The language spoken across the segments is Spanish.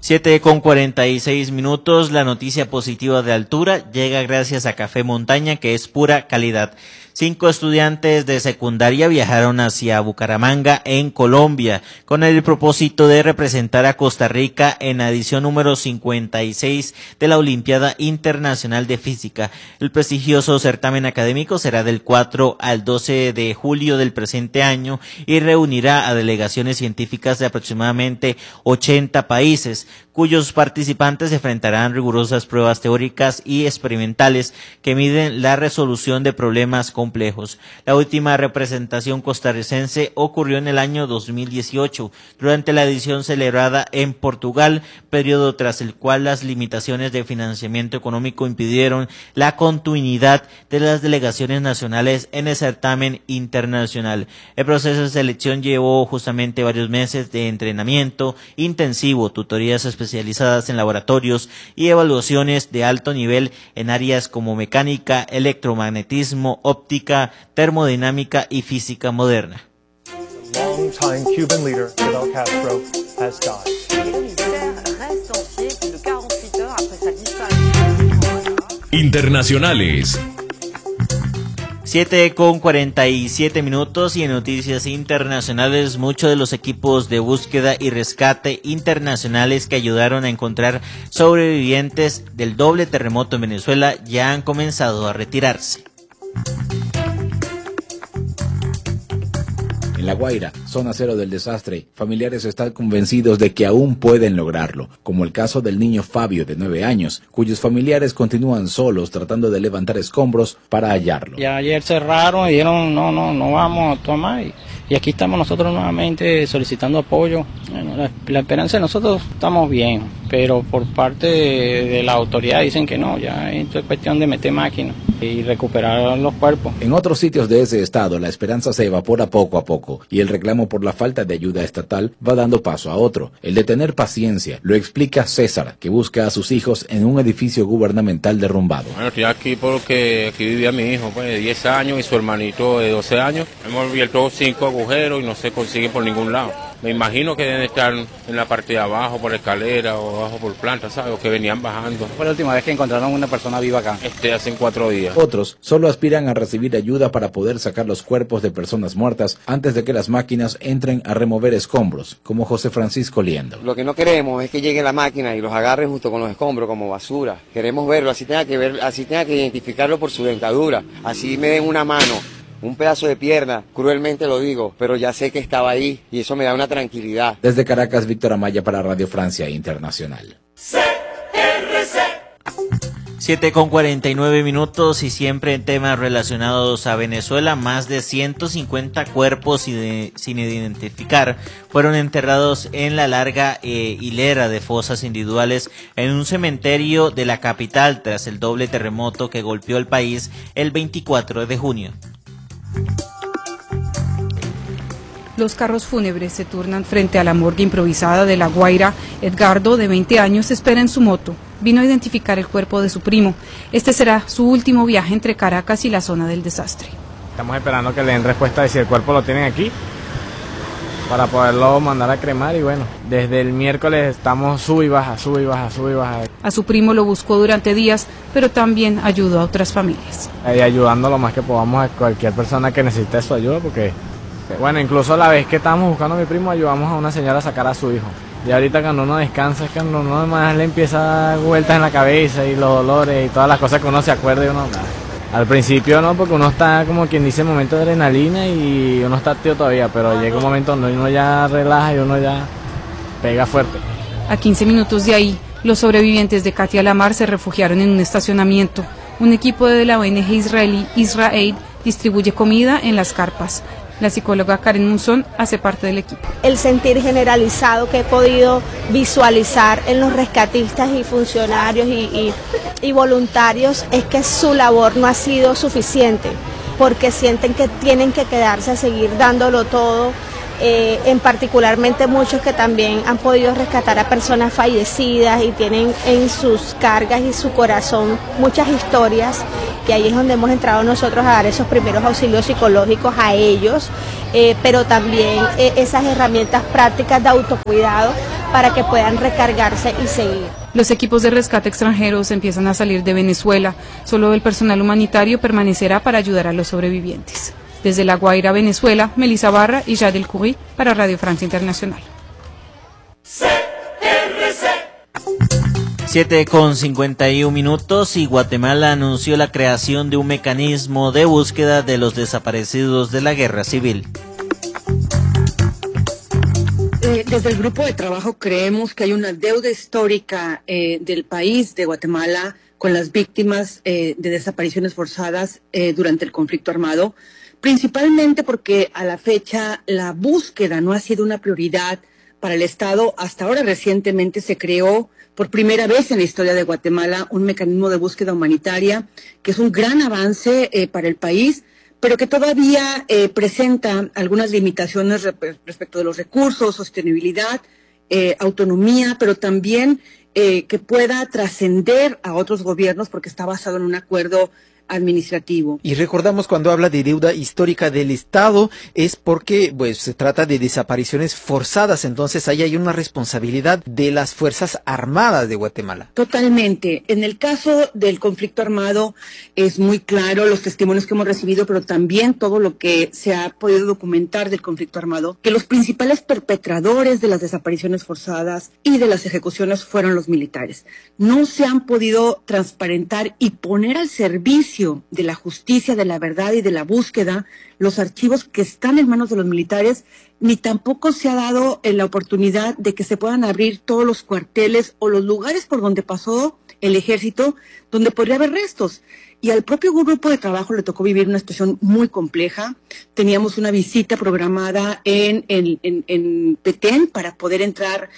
7:46. La noticia positiva de altura llega gracias a Café Montaña, que es pura calidad. 5 estudiantes de secundaria viajaron hacia Bucaramanga, en Colombia, con el propósito de representar a Costa Rica en la edición número 56 de la Olimpiada Internacional de Física. El prestigioso certamen académico será del 4 al 12 de julio del presente año y reunirá a delegaciones científicas de aproximadamente 80 países, cuyos participantes enfrentarán rigurosas pruebas teóricas y experimentales que miden la resolución de problemas complejos. La última representación costarricense ocurrió en el año 2018, durante la edición celebrada en Portugal, periodo tras el cual las limitaciones de financiamiento económico impidieron la continuidad de las delegaciones nacionales en el certamen internacional. El proceso de selección llevó justamente varios meses de entrenamiento intensivo, tutorías especializadas en laboratorios y evaluaciones de alto nivel en áreas como mecánica, electromagnetismo, óptica, termodinámica y física moderna. Internacionales. 7:47 y en noticias internacionales, muchos de los equipos de búsqueda y rescate internacionales que ayudaron a encontrar sobrevivientes del doble terremoto en Venezuela ya han comenzado a retirarse. En La Guaira, zona cero del desastre, familiares están convencidos de que aún pueden lograrlo, como el caso del niño Fabio, de 9 años, cuyos familiares continúan solos tratando de levantar escombros para hallarlo. Ya ayer cerraron y dijeron no vamos a tomar y aquí estamos nosotros nuevamente solicitando apoyo. Bueno, la esperanza de nosotros estamos bien, pero por parte de la autoridad dicen que no, ya esto es cuestión de meter máquinas y recuperar los cuerpos. En otros sitios de ese estado la esperanza se evapora poco a poco y el reclamo por la falta de ayuda estatal va dando paso a otro, el de tener paciencia. Lo explica César, que busca a sus hijos en un edificio gubernamental derrumbado. Bueno, estoy aquí porque aquí vivía mi hijo, pues, de 10 años y su hermanito de 12 años. Hemos abierto 5 agujeros y no se consigue por ningún lado. Me imagino que deben estar en la parte de abajo por escalera o abajo por planta, ¿sabes? O que venían bajando. Fue la última vez que encontraron una persona viva acá. Hace 4 días. Otros solo aspiran a recibir ayuda para poder sacar los cuerpos de personas muertas antes de que las máquinas entren a remover escombros, como José Francisco Liendo. Lo que no queremos es que llegue la máquina y los agarre justo con los escombros como basura. Queremos verlo, así tenga que identificarlo por su dentadura, así me den una mano, un pedazo de pierna, cruelmente lo digo, pero ya sé que estaba ahí y eso me da una tranquilidad. Desde Caracas, Víctor Amaya para Radio Francia Internacional. 7:49 y siempre en temas relacionados a Venezuela, más de 150 cuerpos sin identificar fueron enterrados en la larga hilera de fosas individuales en un cementerio de la capital tras el doble terremoto que golpeó el país el 24 de junio. Los carros fúnebres se turnan frente a la morgue improvisada de La Guaira. Edgardo, de 20 años, espera en su moto. Vino a identificar el cuerpo de su primo. Este será su último viaje entre Caracas y la zona del desastre. Estamos esperando que le den respuesta de si el cuerpo lo tienen aquí para poderlo mandar a cremar y bueno, desde el miércoles estamos sube y baja. A su primo lo buscó durante días, pero también ayudó a otras familias. Y ayudando lo más que podamos a cualquier persona que necesite su ayuda porque, bueno, incluso la vez que estábamos buscando a mi primo ayudamos a una señora a sacar a su hijo. Y ahorita cuando uno descansa es cuando uno más le empieza a dar vueltas en la cabeza y los dolores y todas las cosas que uno se acuerda y uno... Al principio no, porque uno está como quien dice en momento de adrenalina y uno está activo todavía, pero llega un momento donde uno ya relaja y uno ya pega fuerte. A 15 minutos de ahí, los sobrevivientes de Katia Lamar se refugiaron en un estacionamiento. Un equipo de la ONG israelí Israel distribuye comida en las carpas. La psicóloga Karen Munzón hace parte del equipo. El sentir generalizado que he podido visualizar en los rescatistas y funcionarios y voluntarios es que su labor no ha sido suficiente, porque sienten que tienen que quedarse a seguir dándolo todo, en particularmente muchos que también han podido rescatar a personas fallecidas y tienen en sus cargas y su corazón muchas historias, que ahí es donde hemos entrado nosotros a dar esos primeros auxilios psicológicos a ellos, pero también esas herramientas prácticas de autocuidado para que puedan recargarse y seguir. Los equipos de rescate extranjeros empiezan a salir de Venezuela. Solo el personal humanitario permanecerá para ayudar a los sobrevivientes. Desde La Guaira, Venezuela, Melissa Barra y Jadel Curie para Radio Francia Internacional. 7:51 y Guatemala anunció la creación de un mecanismo de búsqueda de los desaparecidos de la guerra civil. Desde el grupo de trabajo creemos que hay una deuda histórica del país de Guatemala con las víctimas de desapariciones forzadas durante el conflicto armado, principalmente porque a la fecha la búsqueda no ha sido una prioridad para el Estado. Hasta ahora recientemente se creó por primera vez en la historia de Guatemala un mecanismo de búsqueda humanitaria, que es un gran avance para el país, pero que todavía presenta algunas limitaciones respecto de los recursos, sostenibilidad, autonomía, pero también que pueda trascender a otros gobiernos porque está basado en un acuerdo administrativo. Y recordamos, cuando habla de deuda histórica del Estado es porque pues se trata de desapariciones forzadas, entonces ahí hay una responsabilidad de las Fuerzas Armadas de Guatemala. Totalmente. En el caso del conflicto armado es muy claro los testimonios que hemos recibido, pero también todo lo que se ha podido documentar del conflicto armado, que los principales perpetradores de las desapariciones forzadas y de las ejecuciones fueron los militares. No se han podido transparentar y poner al servicio de la justicia, de la verdad y de la búsqueda los archivos que están en manos de los militares, ni tampoco se ha dado la oportunidad de que se puedan abrir todos los cuarteles o los lugares por donde pasó el ejército, donde podría haber restos. Y al propio grupo de trabajo le tocó vivir una situación muy compleja. Teníamos una visita programada en Petén para poder entrar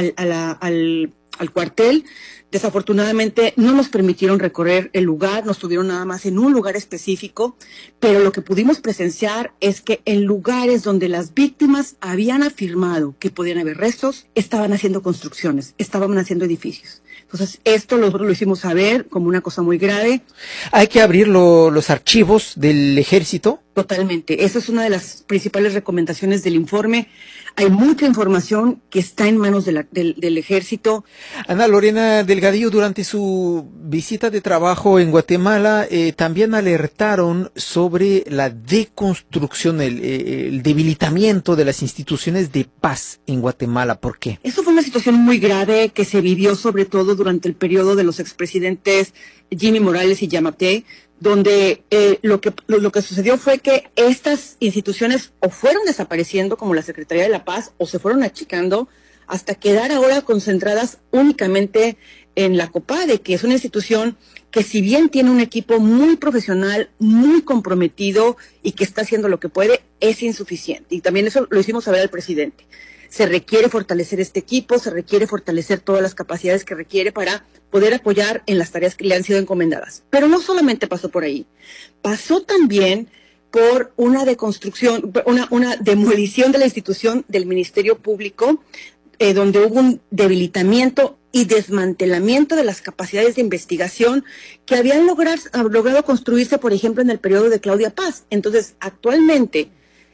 al cuartel. Desafortunadamente no nos permitieron recorrer el lugar, nos tuvieron nada más en un lugar específico, pero lo que pudimos presenciar es que en lugares donde las víctimas habían afirmado que podían haber restos, estaban haciendo construcciones, estaban haciendo edificios. Entonces, esto nosotros lo hicimos saber como una cosa muy grave. ¿Hay que abrir los archivos del ejército? Totalmente. Esa es una de las principales recomendaciones del informe. Hay mucha información que está en manos del ejército. Ana Lorena Delgadillo, durante su visita de trabajo en Guatemala, también alertaron sobre la deconstrucción, el debilitamiento de las instituciones de paz en Guatemala. ¿Por qué? Eso fue una situación muy grave que se vivió sobre todo durante el periodo de los expresidentes Jimmy Morales y Yamatei, donde lo que sucedió fue que estas instituciones o fueron desapareciendo, como la Secretaría de la Paz, o se fueron achicando hasta quedar ahora concentradas únicamente en la COPADE, que es una institución que, si bien tiene un equipo muy profesional, muy comprometido y que está haciendo lo que puede, es insuficiente. Y también eso lo hicimos saber al presidente. Se requiere fortalecer este equipo, se requiere fortalecer todas las capacidades que requiere para poder apoyar en las tareas que le han sido encomendadas. Pero no solamente pasó por ahí, pasó también por una deconstrucción, una demolición de la institución del Ministerio Público, donde hubo un debilitamiento y desmantelamiento de las capacidades de investigación que habían logrado construirse, por ejemplo, en el periodo de Claudia Paz. Entonces, actualmente,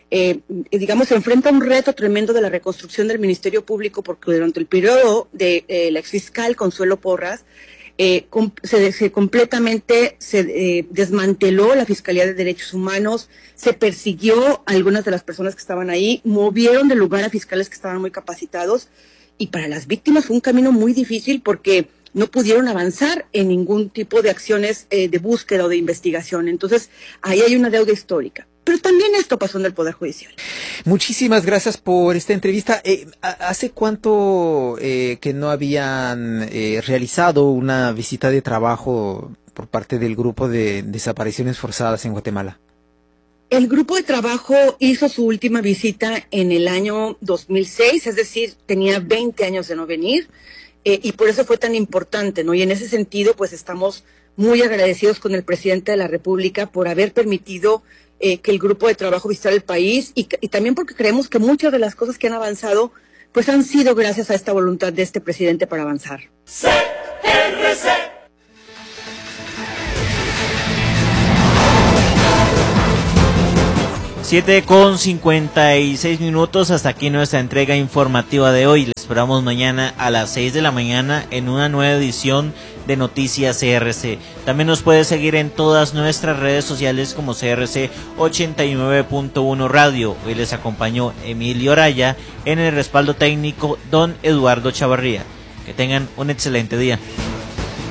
se enfrenta a un reto tremendo de la reconstrucción del Ministerio Público, porque durante el periodo de la exfiscal Consuelo Porras completamente se desmanteló la Fiscalía de Derechos Humanos, se persiguió a algunas de las personas que estaban ahí, movieron del lugar a fiscales que estaban muy capacitados, y para las víctimas fue un camino muy difícil porque no pudieron avanzar en ningún tipo de acciones de búsqueda o de investigación. Entonces, ahí hay una deuda histórica. Pero también esto pasó en el Poder Judicial. Muchísimas gracias por esta entrevista. ¿Hace cuánto que no habían realizado una visita de trabajo por parte del grupo de desapariciones forzadas en Guatemala? El grupo de trabajo hizo su última visita en el año 2006, es decir, tenía 20 años de no venir, y por eso fue tan importante, ¿no? Y en ese sentido, pues estamos muy agradecidos con el presidente de la República por haber permitido que el grupo de trabajo visitara el país, y también porque creemos que muchas de las cosas que han avanzado pues han sido gracias a esta voluntad de este presidente para avanzar. CRC. 7:56. Hasta aquí nuestra entrega informativa de hoy. Les esperamos mañana a las 6 de la mañana en una nueva edición de Noticias CRC. También nos puede seguir en todas nuestras redes sociales como CRC 89.1 Radio. Hoy les acompañó Emilio Araya, en el respaldo técnico don Eduardo Chavarría. Que tengan un excelente día.